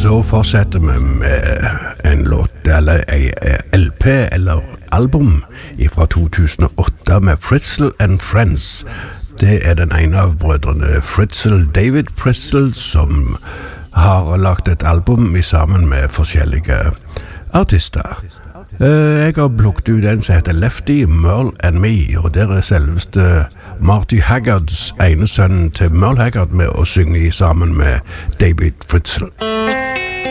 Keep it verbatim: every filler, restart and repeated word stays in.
så fortsetter vi med en låt, eller en L P, eller album, fra to tusen og åtte med Fritzl and Friends. Det er den ene av brødrene Fritzl, David Fritzl, som har lagt et album i sammen med forskjellige artister. Jeg har plukket ut en som heter Lefty, Merle and Me, og der er selveste Marty Haggards ene sønn til Merle Haggard med å synge sammen med David Fritzl.